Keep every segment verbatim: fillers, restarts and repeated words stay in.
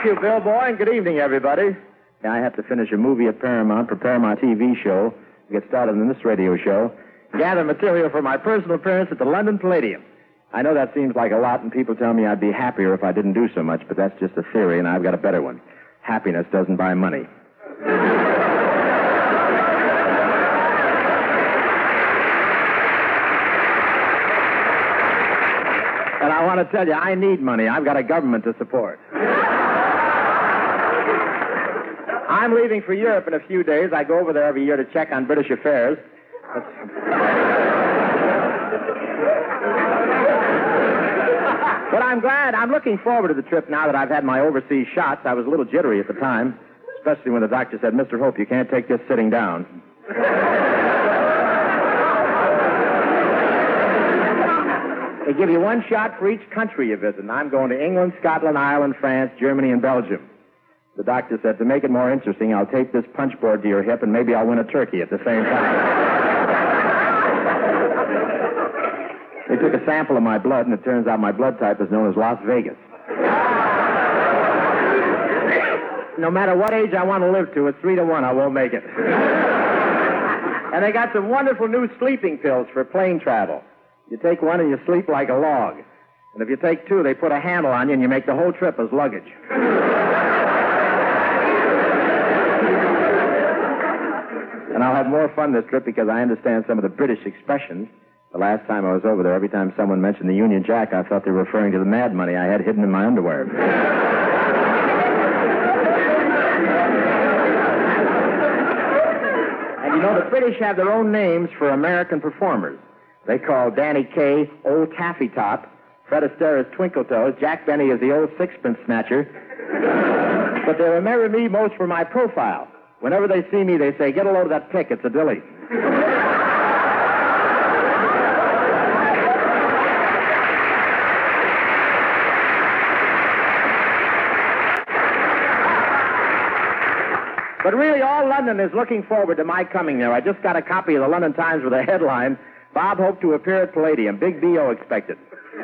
Thank you, Bill Boy, and good evening, everybody. I have to finish a movie at Paramount, prepare my T V show, get started in this radio show, gather material for my personal appearance at the London Palladium. I know that seems like a lot, and people tell me I'd be happier if I didn't do so much, but that's just a theory, and I've got a better one. Happiness doesn't buy money. And I want to tell you, I need money. I've got a government to support. I'm leaving for Europe in a few days. I go over there every year to check on British affairs. But I'm glad. I'm looking forward to the trip now that I've had my overseas shots. I was a little jittery at the time, especially when the doctor said, Mister Hope, you can't take this sitting down. They give you one shot for each country you visit. And I'm going to England, Scotland, Ireland, France, Germany, and Belgium. The doctor said, to make it more interesting, I'll tape this punch board to your hip, and maybe I'll win a turkey at the same time. They took a sample of my blood, and it turns out my blood type is known as Las Vegas. No matter what age I want to live to, it's three to one, I won't make it. And they got some wonderful new sleeping pills for plane travel. You take one and you sleep like a log. And if you take two, they put a handle on you and you make the whole trip as luggage. And I'll have more fun this trip because I understand some of the British expressions. The last time I was over there, every time someone mentioned the Union Jack, I thought they were referring to the mad money I had hidden in my underwear. And you know, the British have their own names for American performers. They call Danny Kaye Old Taffy Top, Fred Astaire is Twinkle Toes, Jack Benny is the Old Sixpence Snatcher. But they remember me most for my profile. Whenever they see me, they say, get a load of that pick, it's a dilly. But really, all London is looking forward to my coming there. I just got a copy of the London Times with a headline, Bob hoped to appear at Palladium. Big B O expected.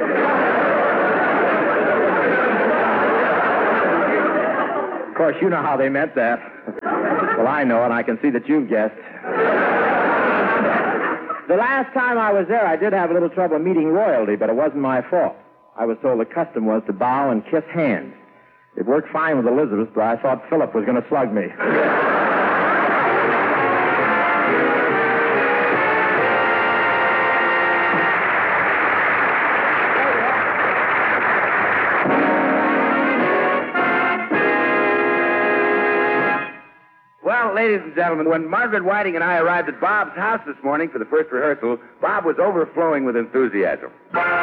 Of course, you know how they meant that. Well, I know, and I can see that you've guessed. The last time I was there, I did have a little trouble meeting royalty, but it wasn't my fault. I was told the custom was to bow and kiss hands. It worked fine with Elizabeth, but I thought Philip was going to slug me. Well, ladies and gentlemen, when Margaret Whiting and I arrived at Bob's house this morning for the first rehearsal, Bob was overflowing with enthusiasm.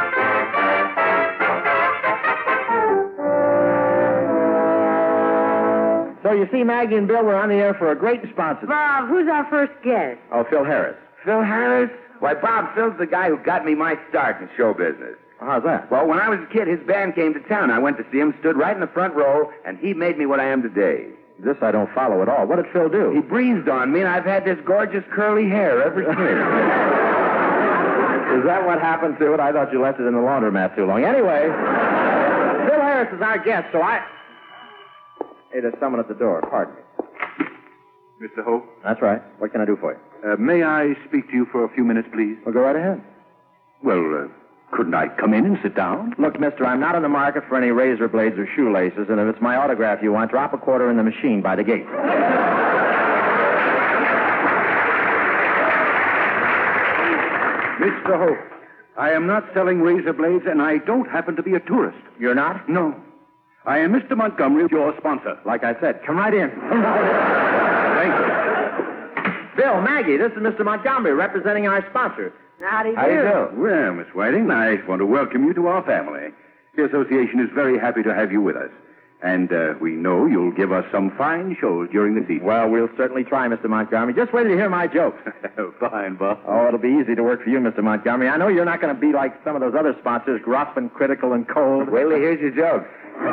So you see, Maggie and Bill were on the air for a great sponsor. Bob, who's our first guest? Oh, Phil Harris. Phil Harris? Why, Bob, Phil's the guy who got me my start in show business. How's that? Well, when I was a kid, his band came to town. I went to see him, stood right in the front row, and he made me what I am today. This I don't follow at all. What did Phil do? He breathed on me, and I've had this gorgeous curly hair ever since. Is that what happened to it? I thought you left it in the laundromat too long. Anyway, Phil Harris is our guest, so I... Hey, there's someone at the door. Pardon me. Mister Hope? That's right. What can I do for you? Uh, may I speak to you for a few minutes, please? Well, go right ahead. Well, uh, couldn't I come in and sit down? Look, mister, I'm not in the market for any razor blades or shoelaces, and if it's my autograph you want, drop a quarter in the machine by the gate. Mister Hope, I am not selling razor blades, and I don't happen to be a tourist. You're not? No. I am Mister Montgomery, your sponsor. Like I said, come right in. Come right in. Thank you. Bill, Maggie, this is Mister Montgomery representing our sponsor. How do you do? How do you do? Well, Miss Whiting, I want to welcome you to our family. The association is very happy to have you with us. And uh, we know you'll give us some fine shows during the season. Well, we'll certainly try, Mister Montgomery. Just wait till you hear my jokes. Fine, Bob. Oh, it'll be easy to work for you, Mister Montgomery. I know you're not going to be like some of those other sponsors, gruff and critical and cold. Wait till he hears your jokes.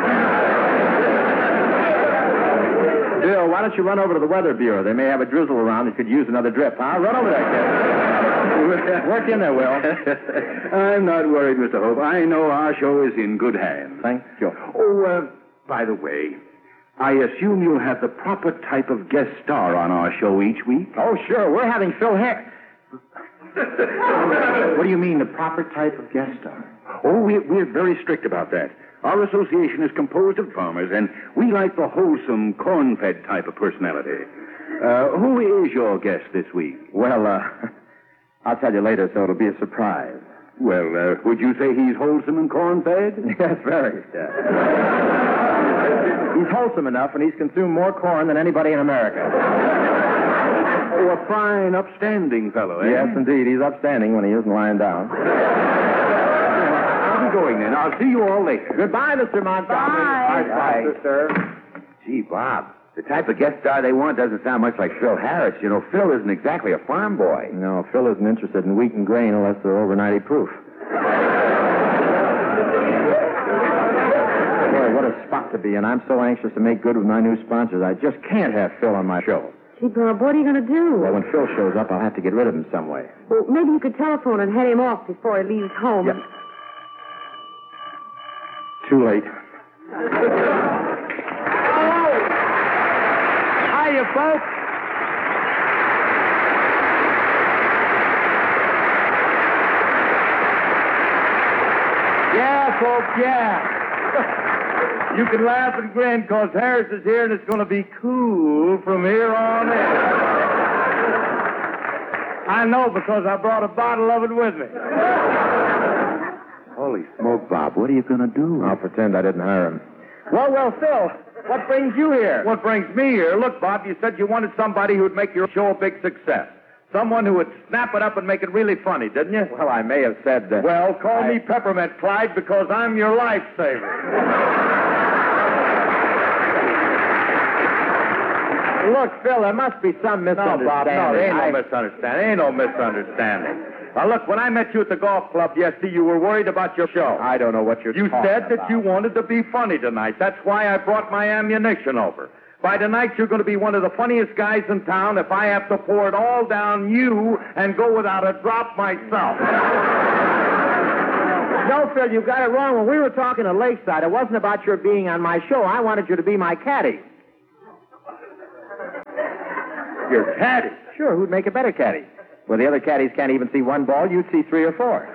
Bill, why don't you run over to the Weather Bureau? They may have a drizzle around that could use another drip, huh? Run over there, kid. Work in there, Will. I'm not worried, Mister Hope. I know our show is in good hands. Thank you. Oh, uh, by the way, I assume you'll have the proper type of guest star on our show each week? Oh, sure. We're having Phil Harris. What do you mean, the proper type of guest star? Oh, we're, we're very strict about that. Our association is composed of farmers, and we like the wholesome, corn-fed type of personality. Uh, who is your guest this week? Well, uh, I'll tell you later, so it'll be a surprise. Well, uh, would you say he's wholesome and corn-fed? Yes, very. Yeah. He's wholesome enough, and he's consumed more corn than anybody in America. Oh, a fine, upstanding fellow, eh? Yes, indeed. He's upstanding when he isn't lying down. I'll be going then. I'll see you all later. Goodbye, Mister Montgomery. Bye. Bye, sir. Gee, Bob, the type of guest star they want doesn't sound much like Phil Harris. You know, Phil isn't exactly a farm boy. No, Phil isn't interested in wheat and grain unless they're over ninety proof. Boy, what a spot to be in. I'm so anxious to make good with my new sponsors. I just can't have Phil on my show. Gee, Bob, what are you going to do? Well, when Phil shows up, I'll have to get rid of him some way. Well, maybe you could telephone and head him off before he leaves home. Yep. Too late. Hiya, folks. Yeah, folks, yeah. You can laugh and grin because Harris is here and it's going to be cool from here on in. I know because I brought a bottle of it with me. Holy smoke, Bob. What are you going to do? I'll pretend I didn't hire him. Well, well, Phil, what brings you here? What brings me here? Look, Bob, you said you wanted somebody who would make your show a big success. Someone who would snap it up and make it really funny, didn't you? Well, I may have said that. Well, call I... me Peppermint Clyde because I'm your lifesaver. Look, Phil, there must be some No, misunderstanding. Bob, no, there ain't no I- misunderstanding. Ain't no misunderstanding. Now, look, when I met you at the golf club yesterday, you were worried about your show. I don't know what you're You talking said that about. you wanted to be funny tonight. That's why I brought my ammunition over. By tonight, you're going to be one of the funniest guys in town if I have to pour it all down you and go without a drop myself. No, Phil, you got it wrong. When we were talking at Lakeside, it wasn't about your being on my show. I wanted you to be my caddy. Your caddy? Sure, who'd make a better caddy? Well, the other caddies can't even see one ball. You'd see three or four.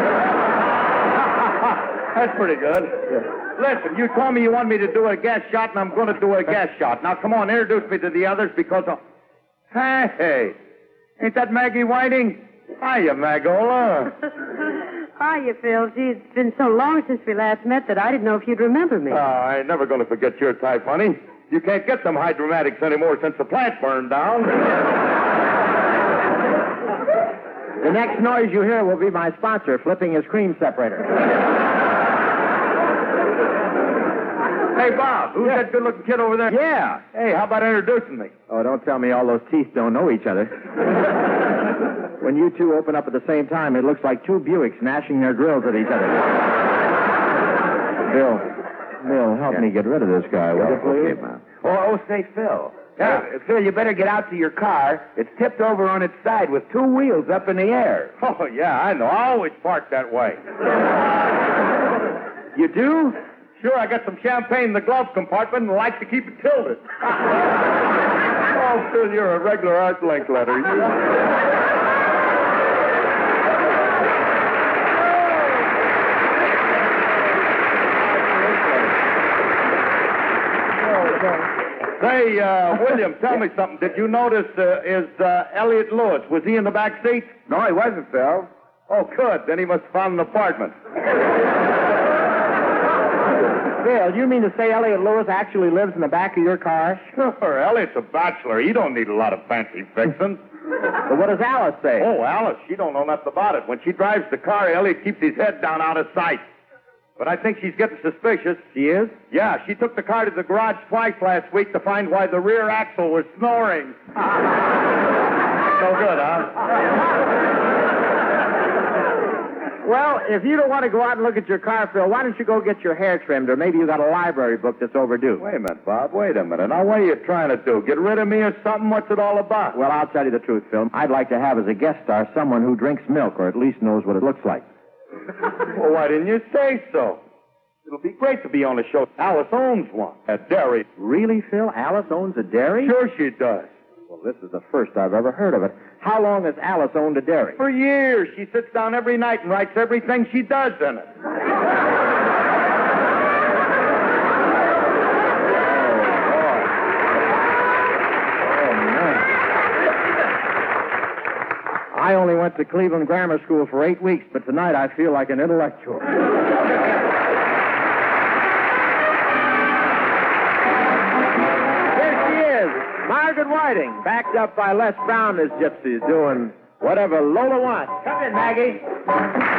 That's pretty good. Listen, you told me you want me to do a guest shot, and I'm going to do a guest shot. Now, come on, introduce me to the others because of... Hey, ain't that Maggie Whiting? Hiya, Magola. Hiya, Phil. Gee, it's been so long since we last met that I didn't know if you'd remember me. Oh, I ain't never going to forget your type, honey. You can't get them hydramatics anymore since the plant burned down. The next noise you hear will be my sponsor flipping his cream separator. Hey, Bob, who's Yeah. that good-looking kid over there? Yeah. Hey, how about introducing me? Oh, don't tell me all those teeth don't know each other. When you two open up at the same time, it looks like two Buicks gnashing their grills at each other. Bill, Bill, help Yeah. me get rid of this guy, will you, please? Okay, man. Oh, oh, say, Phil. Yeah. Uh, Phil, you better get out to your car. It's tipped over on its side with two wheels up in the air. Oh, yeah, I know. I always park that way. You do? Sure, I got some champagne in the glove compartment and like to keep it tilted. Oh, Phil, you're a regular art link letter. You... Say, uh, William, tell me something. Did you notice, uh, is uh, Elliot Lewis, was he in the back seat? No, he wasn't, Phil. Oh, good. Then he must have found an apartment. Phil, you mean to say Elliot Lewis actually lives in the back of your car? Sure, Elliot's a bachelor. He don't need a lot of fancy fixing. Well, what does Alice say? Oh, Alice, she don't know nothing about it. When she drives the car, Elliot keeps his head down out of sight. But I think she's getting suspicious. She is? Yeah, she took the car to the garage twice last week to find why the rear axle was snoring. No good, huh? Well, if you don't want to go out and look at your car, Phil, why don't you go get your hair trimmed, or maybe you got a library book that's overdue. Wait a minute, Bob. Wait a minute. Now, what are you trying to do? Get rid of me or something? What's it all about? Well, I'll tell you the truth, Phil. I'd like to have as a guest star someone who drinks milk, or at least knows what it looks like. Well, why didn't you say so? It'll be great to be on a show. Alice owns one. A dairy. Really, Phil? Alice owns a dairy? Sure she does. Well, this is the first I've ever heard of it. How long has Alice owned a dairy? For years. She sits down every night and writes everything she does in it. I only went to Cleveland Grammar School for eight weeks, but tonight I feel like an intellectual. There she is, Margaret Whiting, backed up by Les Brown as gypsies, doing whatever Lola wants. Come in, Maggie.